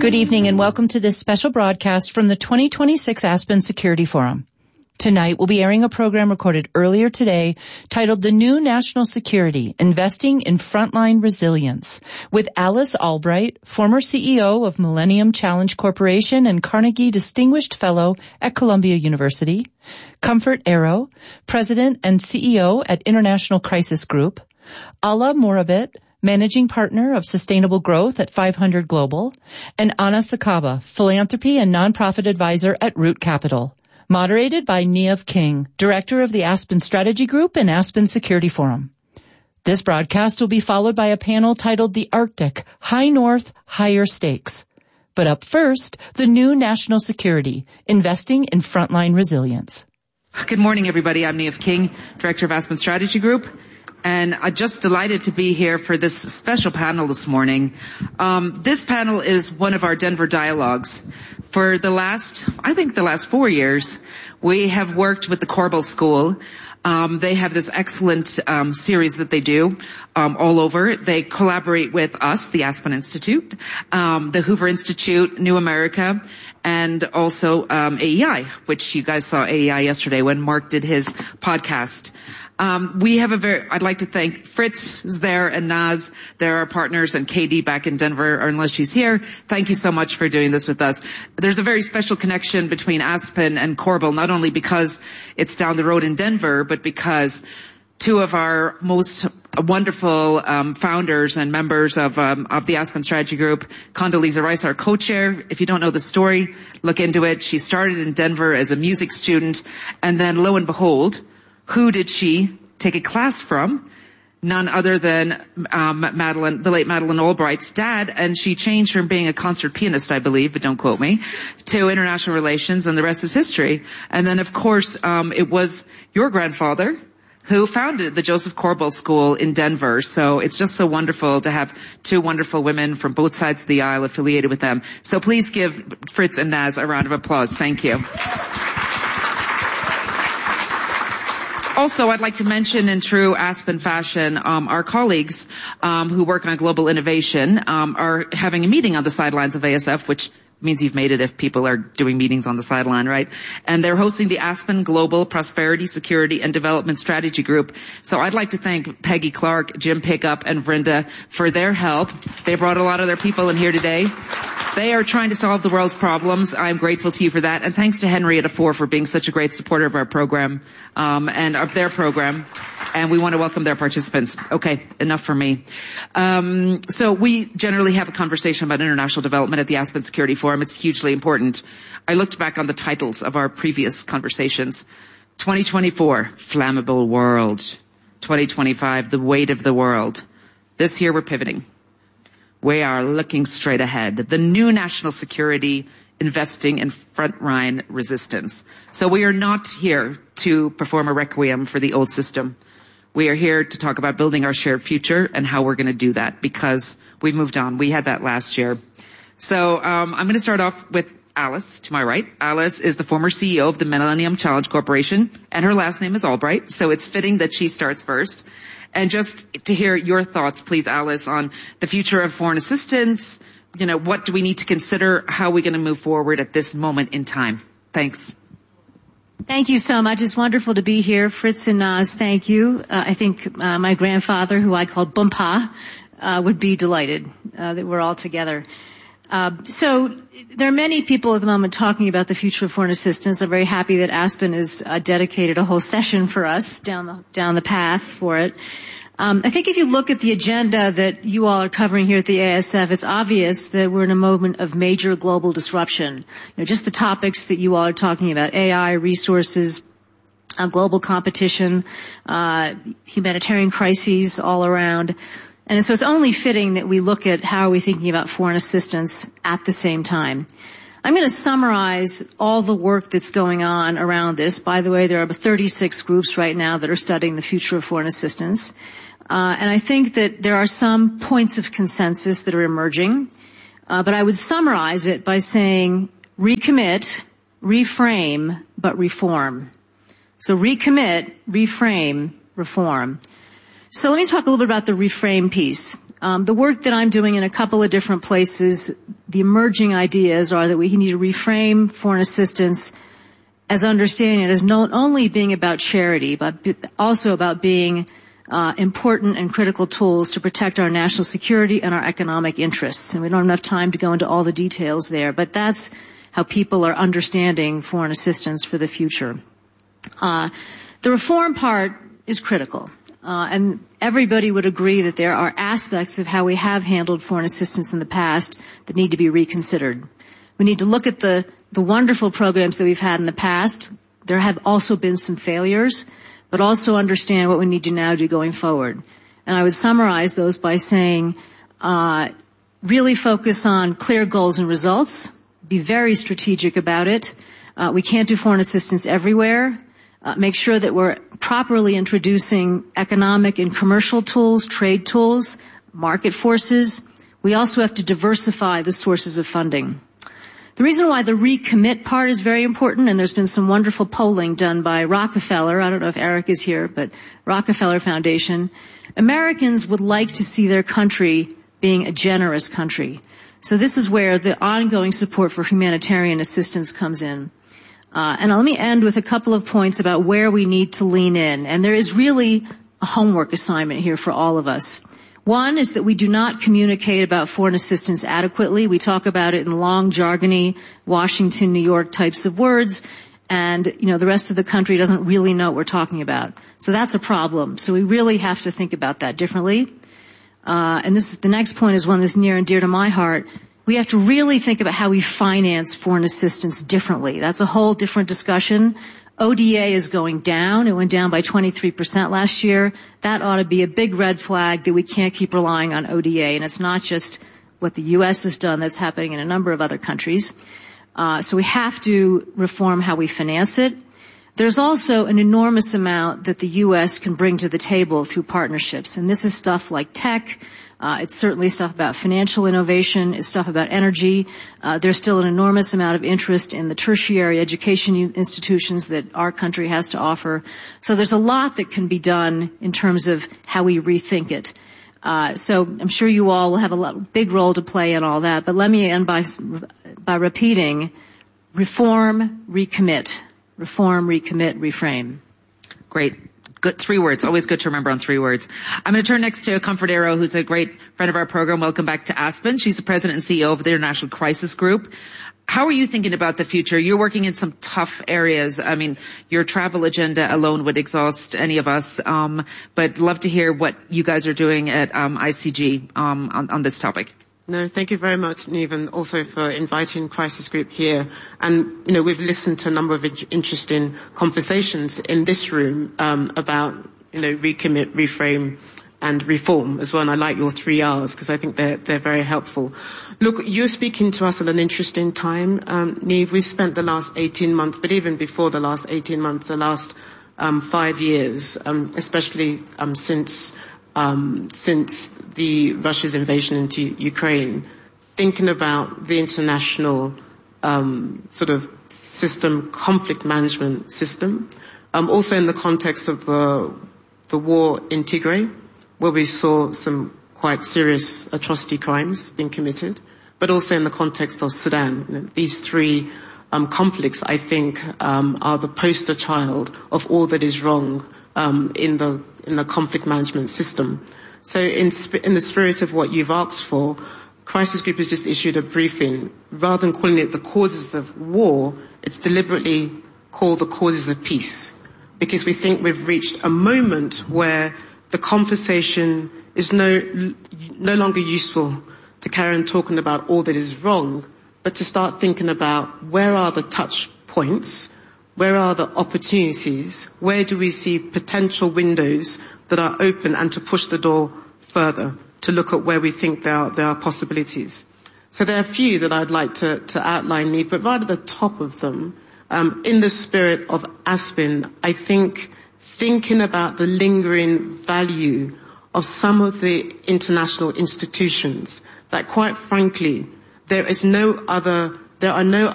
Good evening and welcome to this special broadcast from the 2026 Aspen Security Forum. Tonight we'll be airing a program recorded earlier today titled The New National Security, Investing in Frontline Resilience with Alice Albright, former CEO of Millennium Challenge Corporation and Carnegie Distinguished Fellow at Columbia University, Comfort Aero, President and CEO at International Crisis Group, Alla Morabit, Managing Partner of Sustainable Growth at 500 Global, and Anna Sakaba, Philanthropy and Nonprofit Advisor at Root Capital. Moderated by Niev King, Director of the Aspen Strategy Group and Aspen Security Forum. This broadcast will be followed by a panel titled The Arctic, High North, Higher Stakes. But up first, the new national security, investing in frontline resilience. Good morning, everybody. I'm Niev King, Director of Aspen Strategy Group. And I'm just delighted to be here for this special panel this morning. This panel is one of our Denver dialogues. For the last 4 years, we have worked with the Korbel School. They have this excellent series that they do all over. They collaborate with us, the Aspen Institute, the Hoover Institute, New America, and also AEI, which you guys saw AEI yesterday when Mark did his podcast. I'd like to thank Fritz is there and Naz. They're our partners, and Katie back in Denver, or unless she's here. Thank you so much for doing this with us. There's a very special connection between Aspen and Korbel, not only because it's down the road in Denver, but because two of our most wonderful founders and members of the Aspen Strategy Group, Condoleezza Rice, our co-chair. If you don't know the story, look into it. She started in Denver as a music student, and then lo and behold, who did she take a class from? None other than the late Madeleine Albright's dad, and she changed from being a concert pianist, I believe, but don't quote me, to international relations, and the rest is history. And then, of course, it was your grandfather who founded the Joseph Korbel School in Denver. So it's just so wonderful to have two wonderful women from both sides of the aisle affiliated with them. So please give Fritz and Naz a round of applause. Thank you. Also, I'd like to mention in true Aspen fashion, our colleagues who work on global innovation are having a meeting on the sidelines of ASF, which means you've made it if people are doing meetings on the sideline, right? And they're hosting the Aspen Global Prosperity, Security, and Development Strategy Group. So I'd like to thank Peggy Clark, Jim Pickup, and Vrinda for their help. They brought a lot of their people in here today. They are trying to solve the world's problems. I'm grateful to you for that. And thanks to Henrietta Fore for being such a great supporter of our program, and of their program. And we want to welcome their participants. Okay, enough for me. So we generally have a conversation about international development at the Aspen Security Forum. It's hugely important. I looked back on the titles of our previous conversations. 2024, Flammable World. 2025, The Weight of the World. This year we're pivoting. We are looking straight ahead. The new national security, investing in frontline resistance. So we are not here to perform a requiem for the old system. We are here to talk about building our shared future and how we're going to do that, because we've moved on. We had that last year. So I'm going to start off with Alice to my right. Alice is the former CEO of the Millennium Challenge Corporation, and her last name is Albright, so it's fitting that she starts first. And just to hear your thoughts, please, Alice, on the future of foreign assistance. You know, what do we need to consider? How are we going to move forward at this moment in time? Thanks. Thank you so much. It's wonderful to be here. Fritz and Naz, thank you. I think my grandfather, who I called Bumpa, would be delighted that we're all together. So there are many people at the moment talking about the future of foreign assistance. I'm very happy that Aspen has dedicated a whole session for us down the path for it. I think if you look at the agenda that you all are covering here at the ASF, it's obvious that we're in a moment of major global disruption. You know, just the topics that you all are talking about: AI, resources, global competition, humanitarian crises all around. And so it's only fitting that we look at how we're thinking about foreign assistance at the same time. I'm going to summarize all the work that's going on around this. By the way, there are 36 groups right now that are studying the future of foreign assistance. And I think that there are some points of consensus that are emerging. But I would summarize it by saying recommit, reframe, but reform. So recommit, reframe, reform. So let me talk a little bit about the reframe piece. The work that I'm doing in a couple of different places the emerging ideas are that we need to reframe foreign assistance as understanding it as not only being about charity, but also about being important and critical tools to protect our national security and our economic interests. And we don't have enough time to go into all the details there, but that's how people are understanding foreign assistance for the future. The reform part is critical. And everybody would agree that there are aspects of how we have handled foreign assistance in the past that need to be reconsidered. We need to look at the wonderful programs that we've had in the past. There have also been some failures, but also understand what we need to now do going forward. And I would summarize those by saying, really focus on clear goals and results. Be very strategic about it. We can't do foreign assistance everywhere. Make sure that we're properly introducing economic and commercial tools, trade tools, market forces. We also have to diversify the sources of funding. The reason why the recommit part is very important, and there's been some wonderful polling done by Rockefeller, I don't know if Eric is here, but Rockefeller Foundation, Americans would like to see their country being a generous country. So this is where the ongoing support for humanitarian assistance comes in. And let me end with a couple of points about where we need to lean in. And there is really a homework assignment here for all of us. One is that we do not communicate about foreign assistance adequately. We talk about it in long, jargony, Washington, New York types of words. And, the rest of the country doesn't really know what we're talking about. So that's a problem. So we really have to think about that differently. And the next point is one that's near and dear to my heart. We have to really think about how we finance foreign assistance differently. That's a whole different discussion. ODA is going down. It went down by 23% last year. That ought to be a big red flag that we can't keep relying on ODA. And it's not just what the U.S. has done. That's happening in a number of other countries. So we have to reform how we finance it. There's also an enormous amount that the U.S. can bring to the table through partnerships. And this is stuff like tech. It's certainly stuff about financial innovation. It's stuff about energy. There's still an enormous amount of interest in the tertiary education institutions that our country has to offer. So there's a lot that can be done in terms of how we rethink it. So I'm sure you all will have a big role to play in all that. But let me end by repeating: reform, recommit. Reform, recommit, reframe. Great. Good. 3 words. Always good to remember on 3 words. I'm going to turn next to Comfort Arrow, who's a great friend of our program. Welcome back to Aspen. She's the president and CEO of the International Crisis Group. How are you thinking about the future? You're working in some tough areas. I mean, your travel agenda alone would exhaust any of us. But love to hear what you guys are doing at ICG on this topic. No, thank you very much, Niamh, and also for inviting Crisis Group here. And, we've listened to a number of interesting conversations in this room about, recommit, reframe, and reform as well. And I like your 3 R's because I think they're very helpful. Look, you're speaking to us at an interesting time, Niamh. We've spent the last 18 months, but even before the last 18 months, the last 5 years, especially since the Russia's invasion into Ukraine, thinking about the international sort of system, conflict management system, also in the context of the war in Tigray, where we saw some quite serious atrocity crimes being committed, but also in the context of Sudan. These 3 conflicts, I think, are the poster child of all that is wrong in the conflict management system. So in the spirit of what you've asked for, Crisis Group has just issued a briefing. Rather than calling it the causes of war, it's deliberately called the causes of peace, because we think we've reached a moment where the conversation is no longer useful to carry on talking about all that is wrong, but to start thinking about where are the touch points, where are the opportunities, where do we see potential windows that are open, and to push the door further, to look at where we think there are possibilities. So there are a few that I'd like to outline, Niamh, but right at the top of them, in the spirit of Aspen, I think thinking about the lingering value of some of the international institutions that, quite frankly, there are no other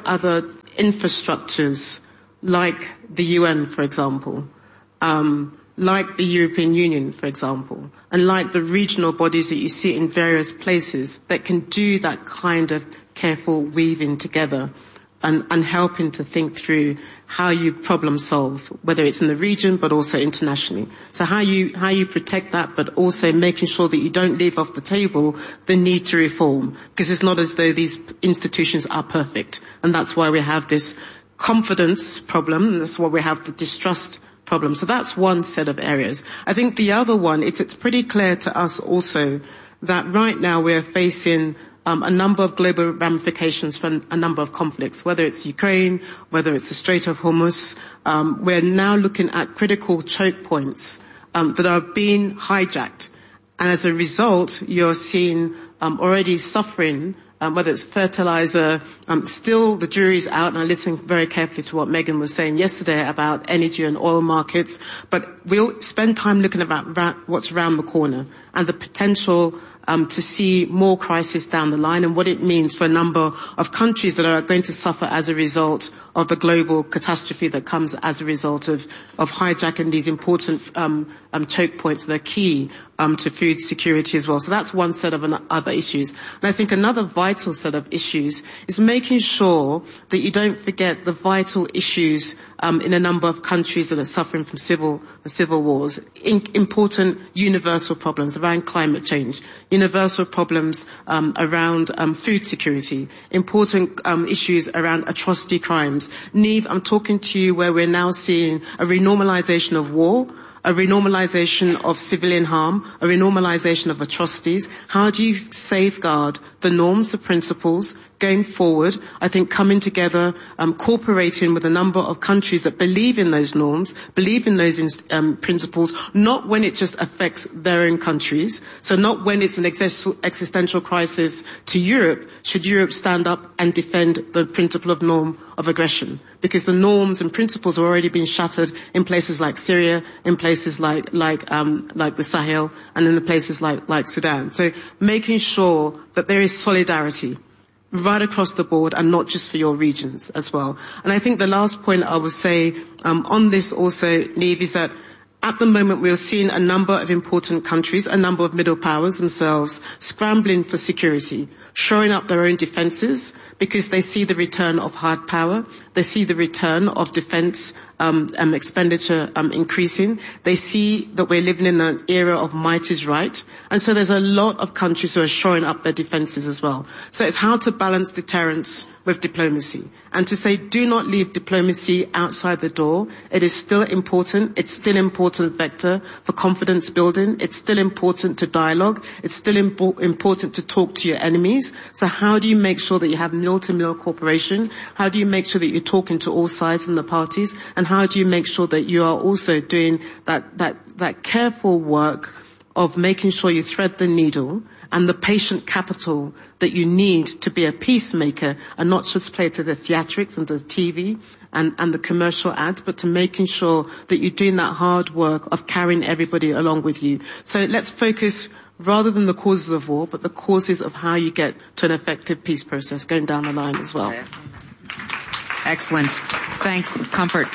infrastructures like the UN, for example, like the European Union, for example, and like the regional bodies that you see in various places that can do that kind of careful weaving together and helping to think through how you problem solve, whether it's in the region but also internationally. So how you protect that, but also making sure that you don't leave off the table the need to reform, because it's not as though these institutions are perfect. And that's why we have this confidence problem, and that's why we have the distrust problem. So that's one set of areas. I think the other one, it's pretty clear to us also that right now we're facing a number of global ramifications from a number of conflicts, whether it's Ukraine, whether it's the Strait of Hormuz. We're now looking at critical choke points that are being hijacked. And as a result, you're seeing already suffering, whether it's fertilizer. Still, the jury's out, and I listened very carefully to what Megan was saying yesterday about energy and oil markets. But we'll spend time looking about what's around the corner and the potential to see more crisis down the line and what it means for a number of countries that are going to suffer as a result of the global catastrophe that comes as a result of hijacking these important choke points that are key to food security as well. So that's one set of other issues. And I think another vital set of issues is making sure that you don't forget the vital issues in a number of countries that are suffering from civil wars. Important universal problems around climate change, universal problems around food security, important issues around atrocity crimes. Niamh, I'm talking to you where we're now seeing a renormalization of war, a renormalization of civilian harm, a renormalization of atrocities. How do you safeguard the norms, the principles going forward? I think coming together, cooperating with a number of countries that believe in those norms, believe in those principles, not when it just affects their own countries. So not when it's an existential crisis to Europe, should Europe stand up and defend the principle of norm of aggression. Because the norms and principles are already being shattered in places like Syria, in places like the Sahel, and in the places like Sudan. So making sure that there is solidarity right across the board and not just for your regions as well. And I think the last point I would say on this also, Niamh, is that at the moment we are seeing a number of important countries, a number of middle powers themselves, scrambling for security, shoring up their own defences because they see the return of hard power, they see the return of defence expenditure increasing. They see that we're living in an era of might is right. And so there's a lot of countries who are shoring up their defences as well. So it's how to balance deterrence with diplomacy. And to say, do not leave diplomacy outside the door. It is still important. It's still important vector for confidence building. It's still important to dialogue. It's still important to talk to your enemies. So how do you make sure that you have mill-to-mill cooperation? How do you make sure that you're talking to all sides and the parties? And how do you make sure that you are also doing that careful work of making sure you thread the needle and the patient capital that you need to be a peacemaker and not just play to the theatrics and the TV and the commercial ads, but to making sure that you're doing that hard work of carrying everybody along with you. So let's focus rather than the causes of war, but the causes of how you get to an effective peace process going down the line as well. Excellent. Thanks, Comfort.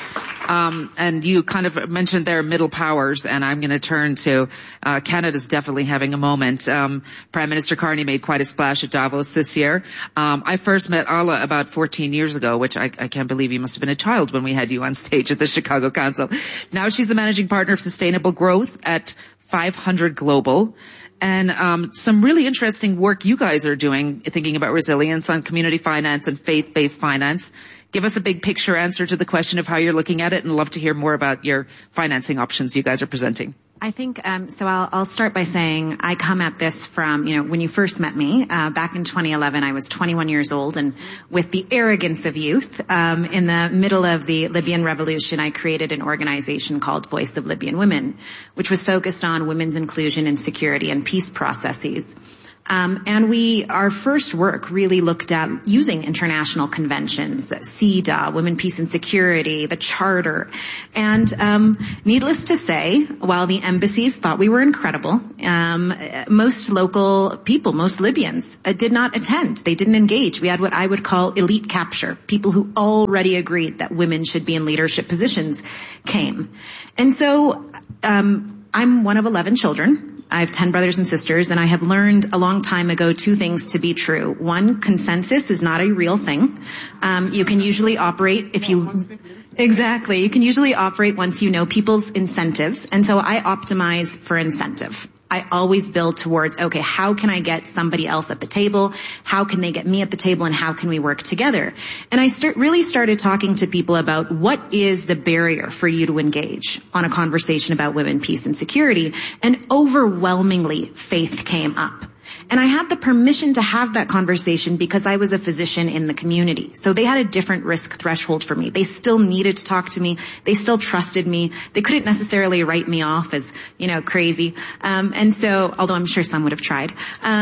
And you kind of mentioned their middle powers, and I'm going to turn to Canada's definitely having a moment. Prime Minister Carney made quite a splash at Davos this year. I first met Ala about 14 years ago, which I can't believe you must have been a child when we had you on stage at the Chicago Council. Now she's the managing partner of sustainable growth at 500 Global. And some really interesting work you guys are doing, thinking about resilience on community finance and faith-based finance. Give us a big picture answer to the question of how you're looking at it, and love to hear more about your financing options you guys are presenting. I think, so I'll start by saying I come at this from, when you first met me, back in 2011, I was 21 years old, and with the arrogance of youth, in the middle of the Libyan revolution, I created an organization called Voice of Libyan Women, which was focused on women's inclusion and security and peace processes. And our first work really looked at using international conventions, CEDAW, Women, Peace and Security, the Charter. And, needless to say, while the embassies thought we were incredible, most local people, most Libyans, did not attend. They didn't engage. We had what I would call elite capture. People who already agreed that women should be in leadership positions came. And so I'm one of 11 children. I have 10 brothers and sisters, and I have learned a long time ago 2 things to be true. One, consensus is not a real thing. You can usually operate if you... Exactly. You can usually operate once you know people's incentives. And so I optimize for incentive. I always build towards, okay, how can I get somebody else at the table? How can they get me at the table? And how can we work together? And I really started talking to people about what is the barrier for you to engage on a conversation about women, peace, and security. And overwhelmingly, faith came up. And I had the permission to have that conversation because I was a physician in the community. So they had a different risk threshold for me. They still needed to talk to me. They still trusted me. They couldn't necessarily write me off as, crazy. And so, although I'm sure some would have tried.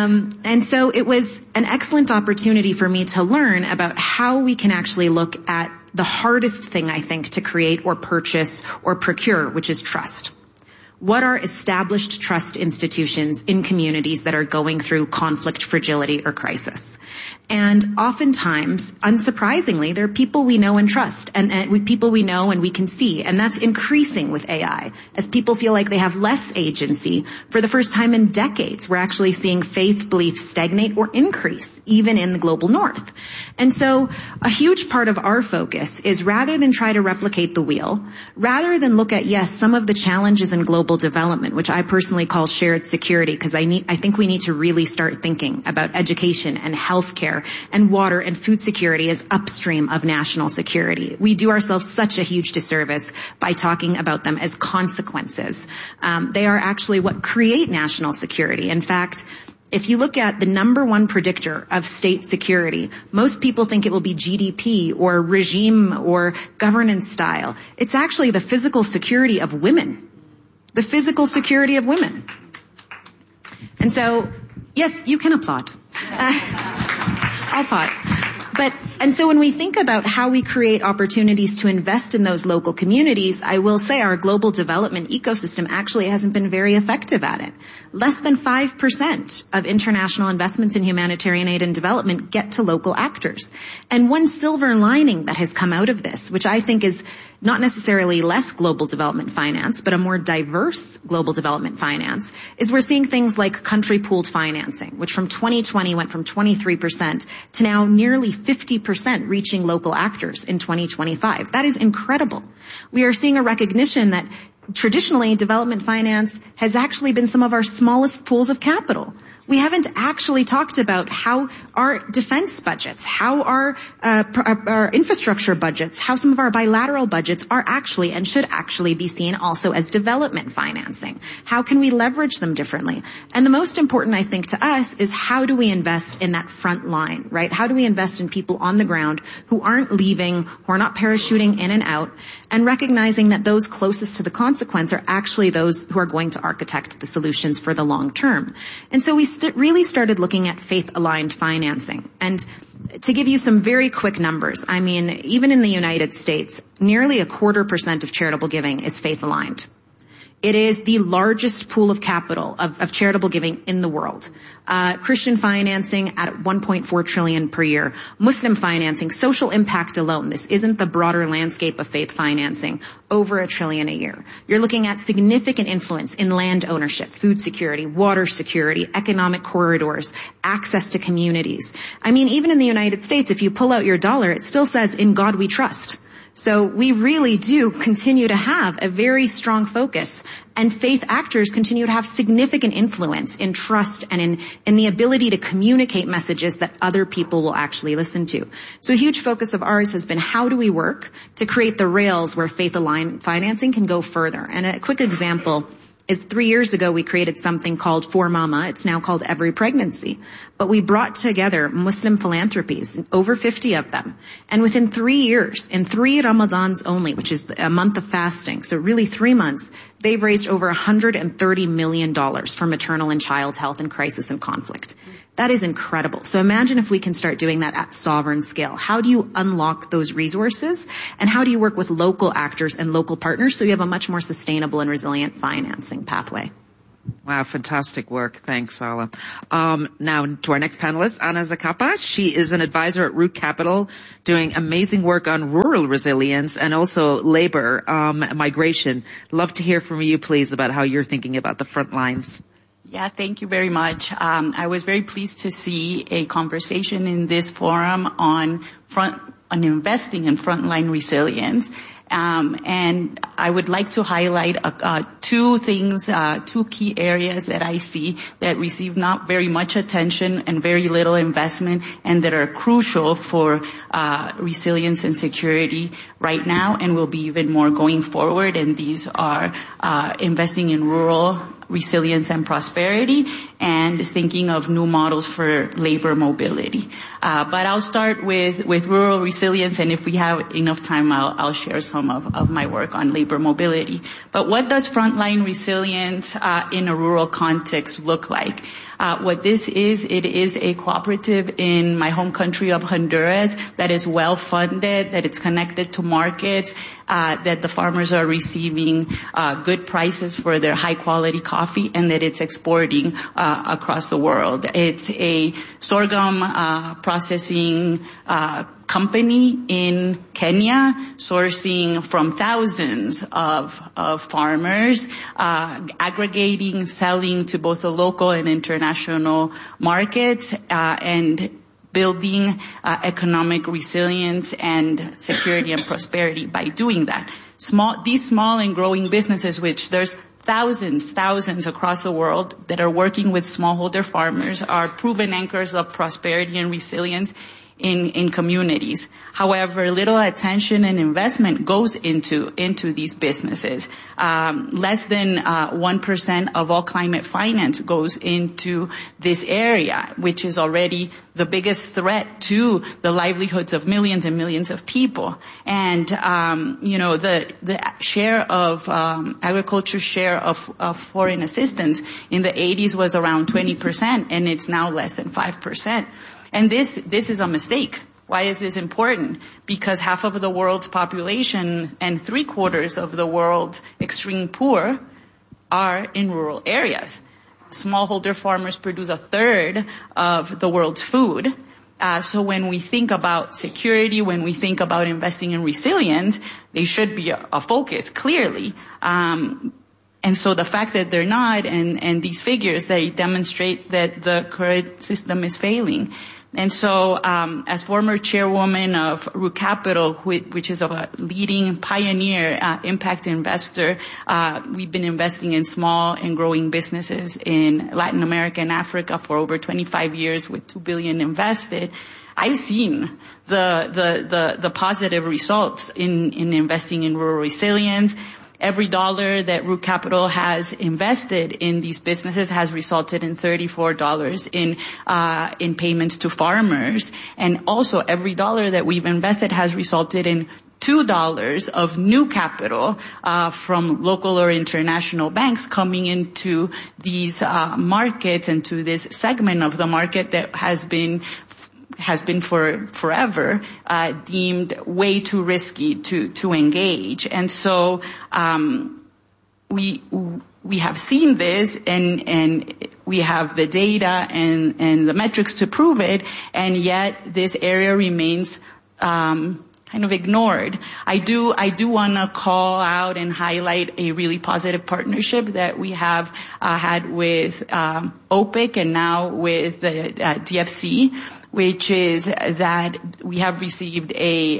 And so it was an excellent opportunity for me to learn about how we can actually look at the hardest thing, I think, to create or purchase or procure, which is trust. What are established trust institutions in communities that are going through conflict, fragility, or crisis? And oftentimes, unsurprisingly, they're people we know and trust, and people we know and we can see. And that's increasing with AI. As people feel like they have less agency, for the first time in decades, we're actually seeing faith beliefs stagnate or increase, even in the global north. And so a huge part of our focus is rather than try to replicate the wheel, rather than look at, yes, some of the challenges in global development, which I personally call shared security, because I think we need to really start thinking about education and healthcare and water and food security as upstream of national security. We do ourselves such a huge disservice by talking about them as consequences. They are actually what create national security. In fact, if you look at the number one predictor of state security, most people think it will be GDP or regime or governance style. It's actually the physical security of women. The physical security of women. And so, yes, you can applaud. I'll pause. And so when we think about how we create opportunities to invest in those local communities, I will say our global development ecosystem actually hasn't been very effective at it. Less than 5% of international investments in humanitarian aid and development get to local actors. And one silver lining that has come out of this, which I think is not necessarily less global development finance, but a more diverse global development finance, is we're seeing things like country pooled financing, which from 2020 went from 23% to now nearly 50% reaching local actors in 2025. That is incredible. We are seeing a recognition that traditionally development finance has actually been some of our smallest pools of capital. We haven't actually talked about how our defense budgets, how our infrastructure budgets, how some of our bilateral budgets are actually and should actually be seen also as development financing. How can we leverage them differently? And the most important, I think, to us is how do we invest in that front line, right? How do we invest in people on the ground who aren't leaving, who are not parachuting in and out, and recognizing that those closest to the consequence are actually those who are going to architect the solutions for the long term. And so we really started looking at faith-aligned financing. And to give you some very quick numbers, I mean, even in the United States, nearly 0.25% of charitable giving is faith-aligned. It is the largest pool of capital of charitable giving in the world. Christian financing at 1.4 trillion per year. Muslim financing, social impact alone. This isn't the broader landscape of faith financing. Over $1 trillion a year. You're looking at significant influence in land ownership, food security, water security, economic corridors, access to communities. I mean, even in the United States, if you pull out your dollar, it still says, "In God we trust." So we really do continue to have a very strong focus, and faith actors continue to have significant influence in trust and in the ability to communicate messages that other people will actually listen to. So a huge focus of ours has been how do we work to create the rails where faith-aligned financing can go further. And a quick example is 3 years ago we created something called For Mama. It's now called Every Pregnancy. But we brought together Muslim philanthropies, over 50 of them. And within 3 years, in 3 Ramadans only, which is a month of fasting, so really 3 months, they've raised over $130 million for maternal and child health and crisis and conflict. That is incredible. So imagine if we can start doing that at sovereign scale. How do you unlock those resources? And how do you work with local actors and local partners so you have a much more sustainable and resilient financing pathway? Wow, fantastic work. Thanks, Ala. Now to our next panelist, Ana Zacapa. She is an advisor at Root Capital, doing amazing work on rural resilience and also labor migration. Love to hear from you, please, about how you're thinking about the front lines. Yeah, thank you very much. I was very pleased to see a conversation in this forum on investing in frontline resilience. And I would like to highlight two key areas that I see that receive not very much attention and very little investment, and that are crucial for resilience and security right now, and will be even more going forward. And these are investing in rural resilience and prosperity, and thinking of new models for labor mobility. But I'll start with rural resilience, and if we have enough time, I'll share some of my work on labor mobility. But what does frontline resilience in a rural context look like? What this is, it is a cooperative in my home country of Honduras that is well funded, that it's connected to markets, that the farmers are receiving good prices for their high quality coffee, and that it's exporting across the world. It's a sorghum processing company in Kenya, sourcing from thousands of farmers, aggregating, selling to both the local and international markets, and building economic resilience and security and prosperity by doing that. These small and growing businesses, which there's thousands across the world that are working with smallholder farmers, are proven anchors of prosperity and resilience in communities. However, little attention and investment goes into these businesses. Less than 1% of all climate finance goes into this area, which is already the biggest threat to the livelihoods of millions and millions of people. And the share of agriculture share of foreign assistance in the 80s was around 20%, and it's now less than 5%. And this is a mistake. Why is this important? Because half of the world's population and 3/4 of the world's extreme poor are in rural areas. Smallholder farmers produce 1/3 of the world's food. So when we think about security, when we think about investing in resilience, they should be a focus, clearly. And so the fact that they're not, and these figures, they demonstrate that the current system is failing. And so, as former chairwoman of Root Capital, which is a leading pioneer, impact investor, we've been investing in small and growing businesses in Latin America and Africa for over 25 years with $2 billion invested. I've seen the positive results in investing in rural resilience. Every dollar that Root Capital has invested in these businesses has resulted in $34 in payments to farmers. And also every dollar that we've invested has resulted in $2 of new capital from local or international banks coming into these markets and to this segment of the market that has been for forever deemed way too risky to engage. And so we have seen this, and we have the data and the metrics to prove it, and yet this area remains kind of ignored. I do want to call out and highlight a really positive partnership that we have had with OPIC and now with the DFC, which is that we have received we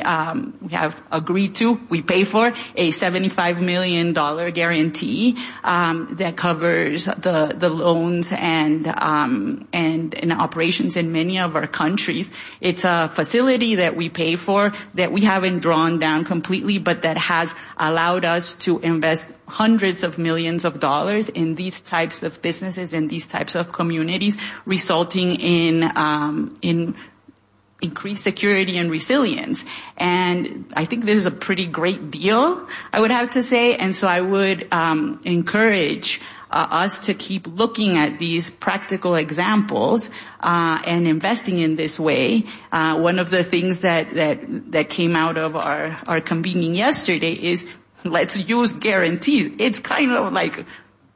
pay for a $75 million guarantee, that covers the loans and operations in many of our countries. It's a facility that we pay for that we haven't drawn down completely, but that has allowed us to invest hundreds of millions of dollars in these types of businesses, in these types of communities, resulting in increased security and resilience. And I think this is a pretty great deal, I would have to say. And so I would encourage us to keep looking at these practical examples and investing in this way. One of the things that came out of our convening yesterday is let's use guarantees. It's kind of like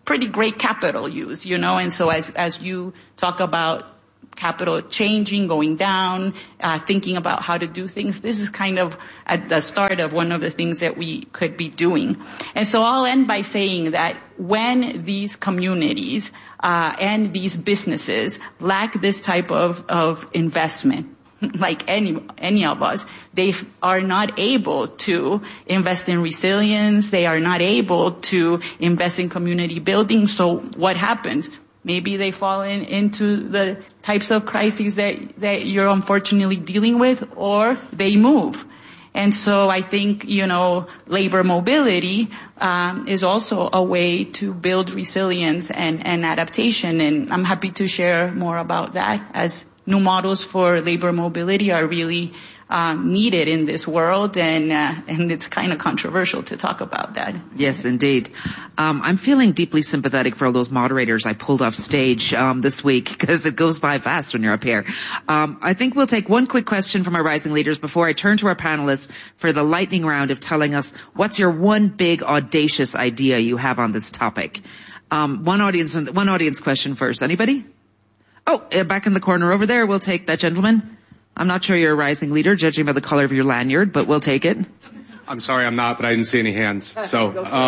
pretty great capital use, and so as you talk about capital changing, going down, thinking about how to do things, this is kind of at the start of one of the things that we could be doing. And so I'll end by saying that when these communities and these businesses lack this type of investment, like any of us, they are not able to invest in resilience. They are not able to invest in community building. So what happens? Maybe they fall into the types of crises that you're unfortunately dealing with, or they move. And so I think, labor mobility is also a way to build resilience and adaptation. And I'm happy to share more about that, as new models for labor mobility are really needed in this world, and it's kind of controversial to talk about that. Yes, indeed. I'm feeling deeply sympathetic for all those moderators I pulled off stage this week, because it goes by fast when you're up here. I think we'll take one quick question from our rising leaders before I turn to our panelists for the lightning round of telling us what's your one big audacious idea you have on this topic. One audience question first. Anybody? Oh, back in the corner over there, we'll take that gentleman. I'm not sure you're a rising leader, judging by the color of your lanyard, but we'll take it. I'm sorry, I'm not, but I didn't see any hands. So,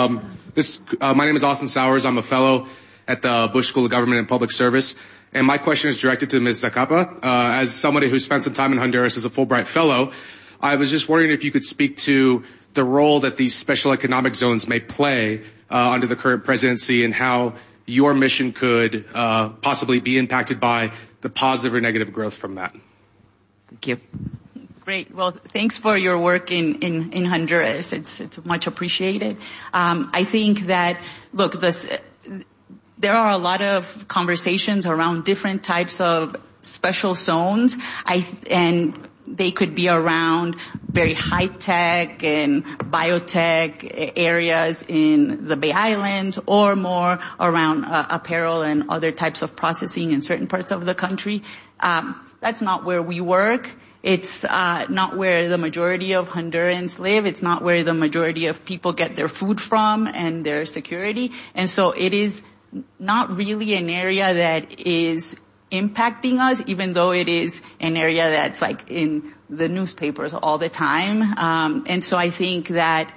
my name is Austin Sowers. I'm a fellow at the Bush School of Government and Public Service. And my question is directed to Ms. Zacapa. As somebody who spent some time in Honduras as a Fulbright fellow, I was just wondering if you could speak to the role that these special economic zones may play under the current presidency, and how your mission could possibly be impacted by the positive or negative growth from that. Thank you. Great. Well, thanks for your work in Honduras. It's much appreciated. I think that, look, there are a lot of conversations around different types of special zones. And they could be around very high-tech and biotech areas in the Bay Islands, or more around apparel and other types of processing in certain parts of the country. That's not where we work. It's not where the majority of Hondurans live. It's not where the majority of people get their food from and their security. And so it is not really an area that is impacting us, even though it is an area that's like in the newspapers all the time. And so I think that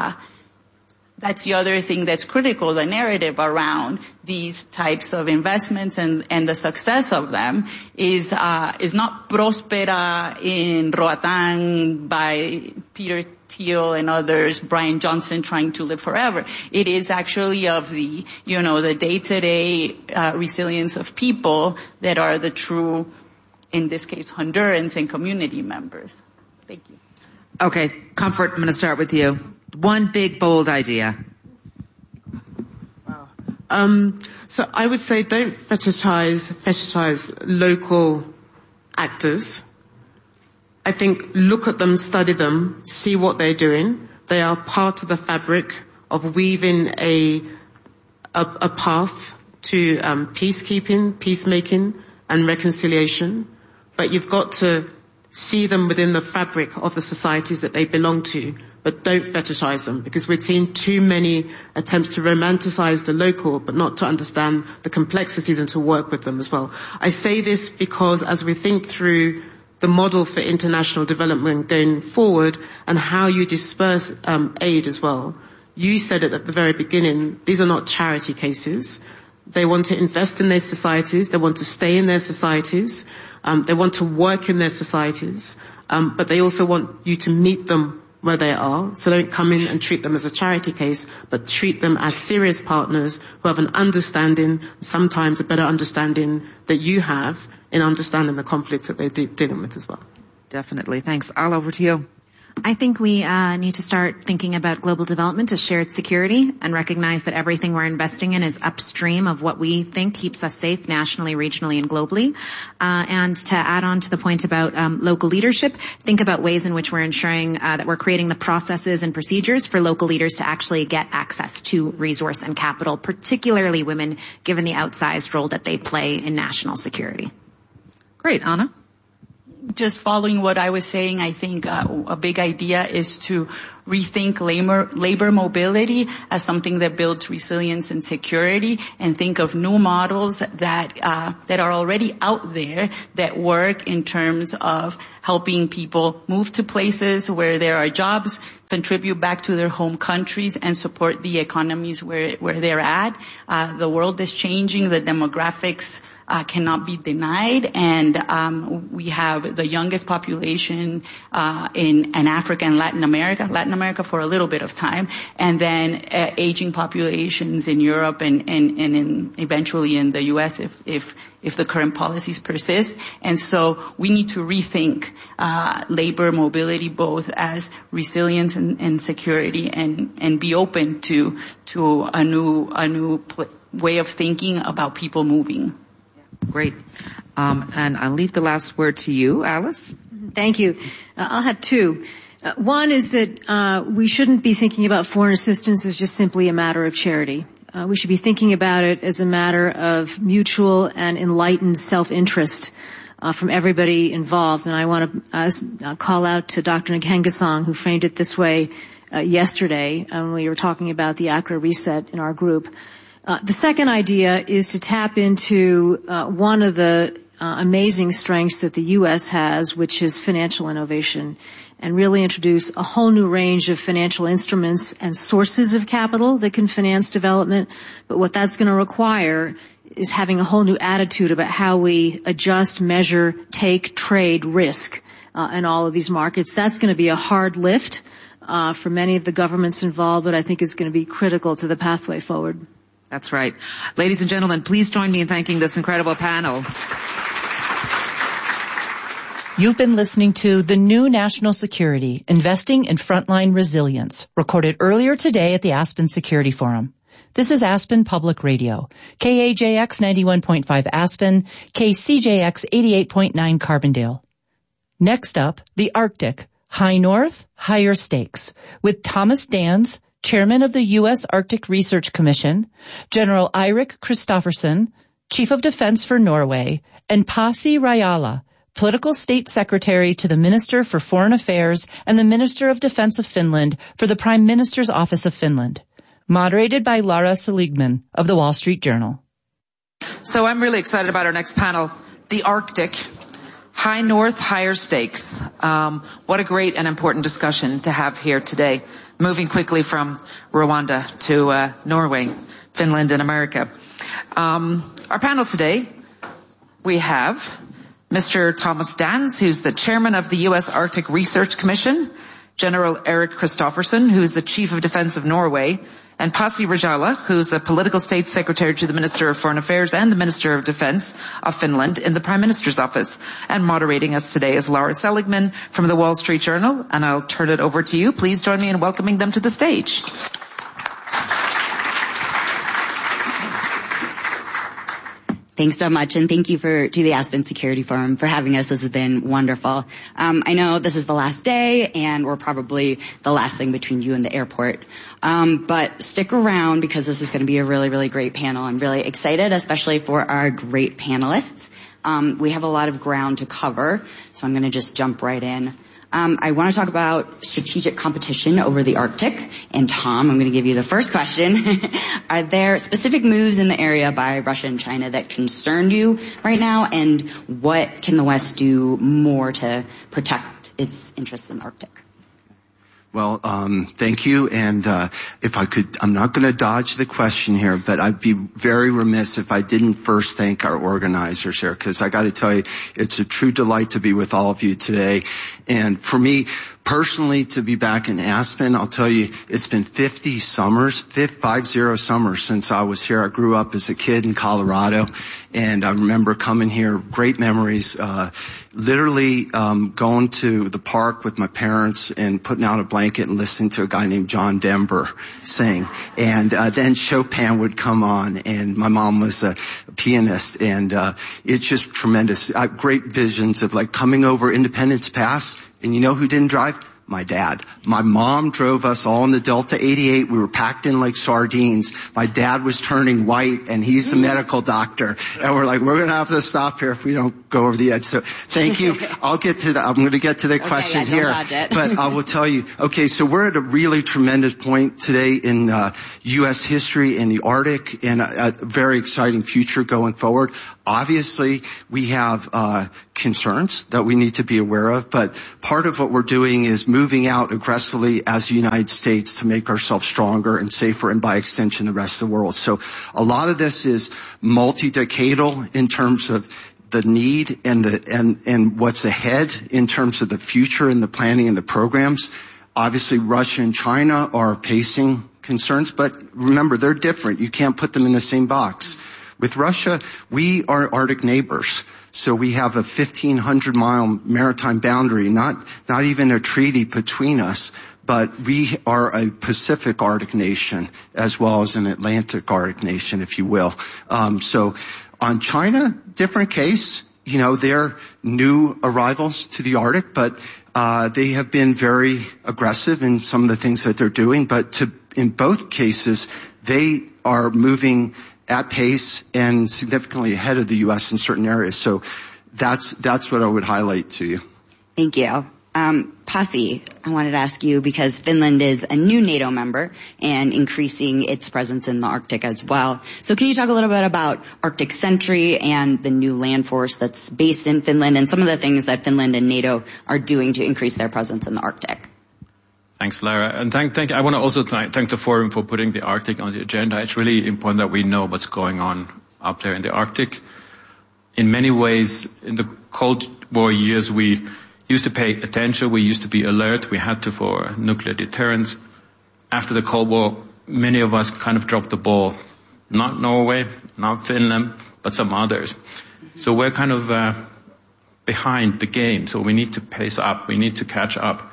that's the other thing that's critical, the narrative around these types of investments and the success of them is not Próspera in Roatán by Peter Thiel and others, Brian Johnson trying to live forever. It is actually of the day-to-day resilience of people that are the true, in this case, Hondurans and community members. Thank you. Okay, Comfort, I'm going to start with you. One big, bold idea. Wow. So I would say don't fetishize local actors. I think look at them, study them, see what they're doing. They are part of the fabric of weaving a path to peacekeeping, peacemaking, and reconciliation. But you've got to see them within the fabric of the societies that they belong to, but don't fetishize them, because we're seeing too many attempts to romanticize the local, but not to understand the complexities and to work with them as well. I say this because as we think through the model for international development going forward and how you disperse aid as well, you said it at the very beginning, these are not charity cases. They want to invest in their societies. They want to stay in their societies. They want to work in their societies. But they also want you to meet them where they are. So don't come in and treat them as a charity case, but treat them as serious partners who have an understanding, sometimes a better understanding that you have in understanding the conflicts that they're dealing with as well. Definitely. Thanks. Al, over to you. I think we need to start thinking about global development as shared security and recognize that everything we're investing in is upstream of what we think keeps us safe nationally, regionally, and globally. And to add on to the point about local leadership, think about ways in which we're ensuring that we're creating the processes and procedures for local leaders to actually get access to resource and capital, particularly women, given the outsized role that they play in national security. Great. Anna? Just following what I was saying, I think a big idea is to rethink labor mobility as something that builds resilience and security, and think of new models that are already out there that work in terms of helping people move to places where there are jobs, contribute back to their home countries, and support the economies where they're at. The world is changing. The demographics cannot be denied, and we have the youngest population in Africa and Latin America for a little bit of time, and then aging populations in Europe and eventually in the U.S. if the current policies persist. And so we need to rethink labor mobility both as resilience and security, and be open to a new way of thinking about people moving. Great. And I'll leave the last word to you, Alice. Thank you. I'll have two. One is that we shouldn't be thinking about foreign assistance as just simply a matter of charity. We should be thinking about it as a matter of mutual and enlightened self-interest from everybody involved. And I want to call out to Dr. Nkengasong, who framed it this way yesterday when we were talking about the Accra Reset in our group. The second idea is to tap into one of the amazing strengths that the U.S. has, which is financial innovation, and really introduce a whole new range of financial instruments and sources of capital that can finance development. But what that's going to require is having a whole new attitude about how we adjust, measure, take, trade, risk in all of these markets. That's going to be a hard lift for many of the governments involved, but I think it's going to be critical to the pathway forward. That's right. Ladies and gentlemen, please join me in thanking this incredible panel. You've been listening to The New National Security, Investing in Frontline Resilience, recorded earlier today at the Aspen Security Forum. This is Aspen Public Radio, KAJX 91.5 Aspen, KCJX 88.9 Carbondale. Next up, the Arctic, High North, Higher Stakes, with Thomas Dans, Chairman of the U.S. Arctic Research Commission, General Eirik Kristoffersen, Chief of Defense for Norway, and Pasi Rajala, Political State Secretary to the Minister for Foreign Affairs and the Minister of Defense of Finland for the Prime Minister's Office of Finland. Moderated by Lara Seligman of the Wall Street Journal. So I'm really excited about our next panel, the Arctic, High North, Higher Stakes. What a great and important discussion to have here today. Moving quickly from Rwanda to Norway, Finland, and America. Our panel today, we have Mr. Thomas Dans, who's the chairman of the U.S. Arctic Research Commission, General Eirik Kristoffersen, who's the Chief of Defense of Norway, and Pasi Rajala, who's the Political State Secretary to the Minister of Foreign Affairs and the Minister of Defense of Finland in the Prime Minister's office. And moderating us today is Lara Seligman from the Wall Street Journal, and I'll turn it over to you. Please join me in welcoming them to the stage. Thanks so much, and thank you to the Aspen Security Forum for having us. This has been wonderful. I know this is the last day, and we're probably the last thing between you and the airport. But stick around because this is going to be a really, really great panel. I'm really excited, especially for our great panelists. We have a lot of ground to cover, so I'm going to just jump right in. I want to talk about strategic competition over the Arctic. And Tom, I'm going to give you the first question. Are there specific moves in the area by Russia and China that concern you right now? And what can the West do more to protect its interests in the Arctic? Well, thank you. And if I could, I'm not going to dodge the question here, but I'd be very remiss if I didn't first thank our organizers here, because I got to tell you, it's a true delight to be with all of you today. And for me, personally, to be back in Aspen, I'll tell you, it's been 50 summers since I was here. I grew up as a kid in Colorado, and I remember coming here, great memories, literally going to the park with my parents and putting out a blanket and listening to a guy named John Denver sing. And then Chopin would come on, and my mom was a pianist, and it's just tremendous. I have great visions of like coming over Independence Pass. And you know who didn't drive? My dad. My mom drove us all in the Delta 88. We were packed in like sardines. My dad was turning white, and he's the medical doctor. And we're like, we're going to have to stop here if we don't go over the edge. So thank you. I'm going to get to the question here. But I will tell you, okay, so we're at a really tremendous point today in U.S. history in the Arctic and a very exciting future going forward. Obviously, we have concerns that we need to be aware of, but part of what we're doing is moving out aggressively as the United States to make ourselves stronger and safer, and by extension, the rest of the world. So a lot of this is multi-decadal in terms of the need and what's ahead in terms of the future and the planning and the programs. Obviously, Russia and China are facing concerns, but remember, they're different. You can't put them in the same box. With Russia, we are Arctic neighbors. So we have a 1,500-mile maritime boundary, not even a treaty between us, but we are a Pacific Arctic nation as well as an Atlantic Arctic nation, if you will. So on China, different case. You know, they're new arrivals to the Arctic, but they have been very aggressive in some of the things that they're doing. But in both cases, they are moving at pace and significantly ahead of the U.S. in certain areas. So that's what I would highlight to you. Thank you. Pasi, I wanted to ask you, because Finland is a new NATO member and increasing its presence in the Arctic as well. So can you talk a little bit about Arctic Sentry and the new land force that's based in Finland and some of the things that Finland and NATO are doing to increase their presence in the Arctic? Thanks, Lara. And thank I want to also thank the Forum for putting the Arctic on the agenda. It's really important that we know what's going on up there in the Arctic. In many ways, in the Cold War years, we used to pay attention. We used to be alert. We had to for nuclear deterrence. After the Cold War, many of us kind of dropped the ball. Not Norway, not Finland, but some others. So we're kind of behind the game. So we need to pace up. We need to catch up.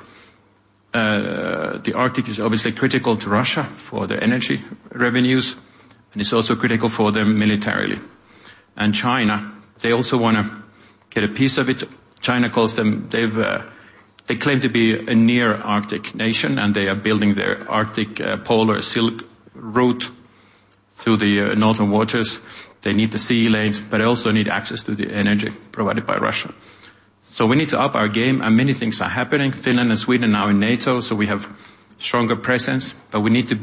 The Arctic is obviously critical to Russia for the energy revenues, and it's also critical for them militarily. And China, they also want to get a piece of it. China calls them, they claim to be a near Arctic nation, and they are building their Arctic polar silk route through the northern waters. They need the sea lanes, but they also need access to the energy provided by Russia. So we need to up our game, and many things are happening. Finland and Sweden are now in NATO, so we have stronger presence, but we need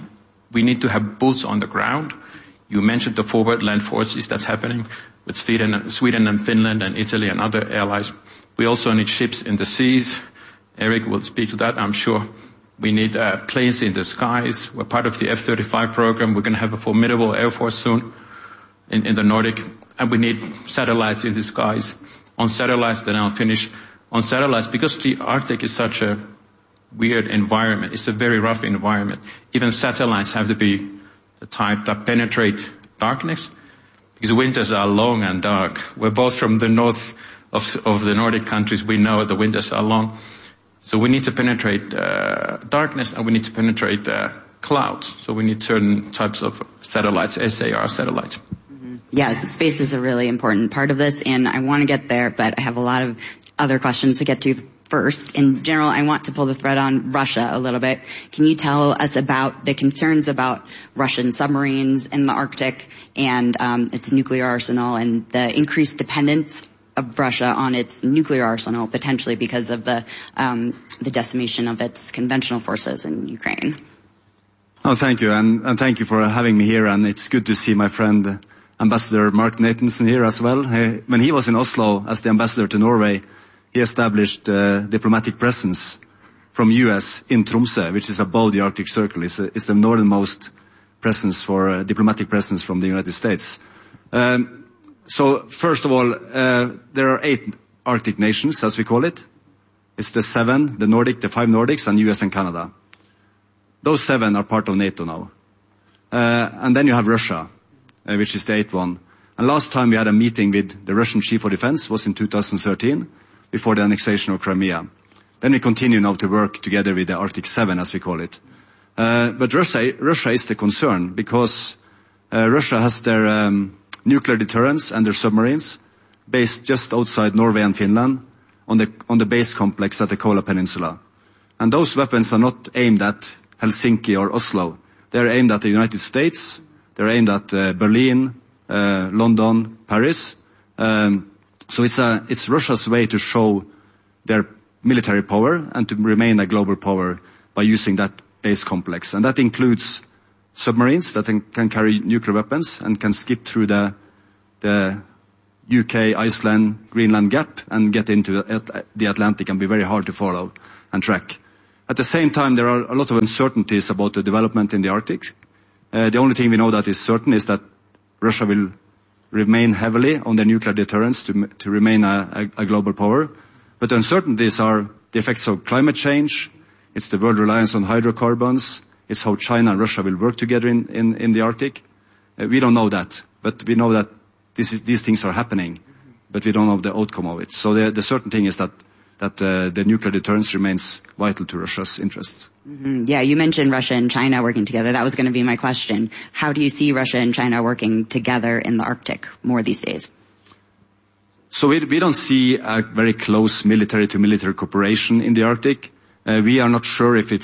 to have boots on the ground. You mentioned the forward land forces that's happening with Sweden and Finland and Italy and other allies. We also need ships in the seas. Eric will speak to that, I'm sure. We need planes in the skies. We're part of the F-35 program. We're going to have a formidable air force soon in the Nordic. And we need satellites in the skies. On satellites, then I'll finish. On satellites, because the Arctic is such a weird environment, it's a very rough environment. Even satellites have to be the type that penetrate darkness, because winters are long and dark. We're both from the north of the Nordic countries. We know the winters are long. So we need to penetrate darkness, and we need to penetrate clouds. So we need certain types of satellites, SAR satellites. Yes, the space is a really important part of this, and I want to get there, but I have a lot of other questions to get to first. In general, I want to pull the thread on Russia a little bit. Can you tell us about the concerns about Russian submarines in the Arctic and its nuclear arsenal and the increased dependence of Russia on its nuclear arsenal, potentially because of the decimation of its conventional forces in Ukraine? Oh, thank you, and thank you for having me here, and it's good to see my friend Ambassador Mark Nathanson here as well. When he was in Oslo as the ambassador to Norway, he established diplomatic presence from US in Tromsø, which is above the Arctic Circle. It's the northernmost presence for diplomatic presence from the United States. So first of all, there are 8 Arctic nations, as we call it. It's the 7, the Nordic, the 5 Nordics, and US and Canada. Those 7 are part of NATO now. And then you have Russia, which is the 8th one. And last time we had a meeting with the Russian Chief of Defense was in 2013, before the annexation of Crimea. Then we continue now to work together with the Arctic 7, as we call it. But Russia is the concern, because Russia has their nuclear deterrence and their submarines based just outside Norway and Finland on the base complex at the Kola Peninsula. And those weapons are not aimed at Helsinki or Oslo. They're aimed at the United States. They're aimed at Berlin, London, Paris. So it's Russia's way to show their military power and to remain a global power by using that base complex. And that includes submarines that can carry nuclear weapons and can skip through the UK, Iceland, Greenland gap and get into the Atlantic and be very hard to follow and track. At the same time, there are a lot of uncertainties about the development in the Arctic. The only thing we know that is certain is that Russia will remain heavily on their nuclear deterrence to remain a global power. But the uncertainties are the effects of climate change, it's the world reliance on hydrocarbons, it's how China and Russia will work together in the Arctic. We don't know that, but we know that these things are happening, but we don't know the outcome of it. So the certain thing is that the nuclear deterrence remains vital to Russia's interests. Mm-hmm. Yeah, you mentioned Russia and China working together. That was going to be my question. How do you see Russia and China working together in the Arctic more these days? So we don't see a very close military-to-military cooperation in the Arctic. We are not sure if